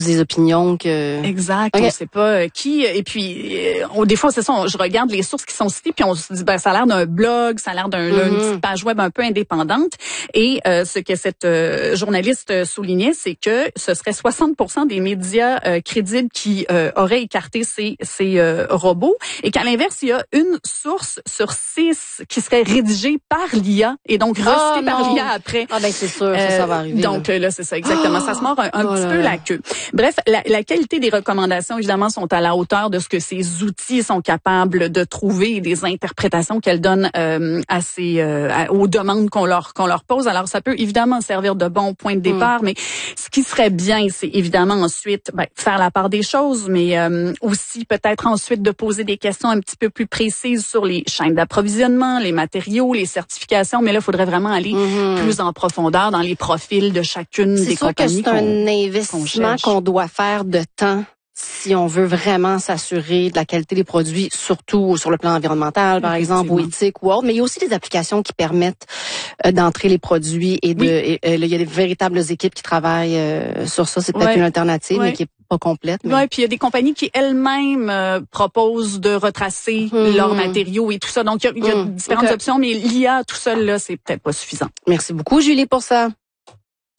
des opinions que... Exact. Okay. On sait pas qui. Et puis, des fois, c'est ça, je regarde les sources qui sont citées, puis on se dit, ça a l'air d'un blog, ça a l'air d'une petite page web un peu indépendante. Et ce que cette journaliste soulignait, c'est que ce serait 60% des médias crédibles qui auraient écarté ces robots. Et qu'à l'inverse, il y a une source sur 6 qui serait rédigée par l'IA et donc recitée par l'IA après. Ah ben c'est sûr, ça va arriver. Donc là, c'est ça, exactement. Ça se mord un petit peu la queue. Bref, la qualité des recommandations, évidemment, sont à la hauteur de ce que ces outils sont capables de trouver et des interprétations qu'elles donnent aux demandes qu'on leur pose. Alors, ça peut évidemment servir de bon point de départ, mais ce qui serait bien, c'est évidemment ensuite faire la part des choses, mais aussi peut-être ensuite de poser des questions un petit peu plus précises sur les chaînes d'approvisionnement, les matériaux, les certifications. Mais là, il faudrait vraiment aller plus en profondeur dans les profils de chacune des compagnies. C'est sûr que c'est un investissement qu'on doit faire de temps si on veut vraiment s'assurer de la qualité des produits, surtout sur le plan environnemental, par exemple, ou éthique ou autre. Mais il y a aussi des applications qui permettent d'entrer les produits et il y a des véritables équipes qui travaillent sur ça. C'est peut-être une alternative, mais qui est pas complète. Oui, puis il y a des compagnies qui elles-mêmes proposent de retracer leurs matériaux et tout ça. Donc, il y a différentes options, mais l'IA tout seul, là, c'est peut-être pas suffisant. Merci beaucoup, Julie, pour ça.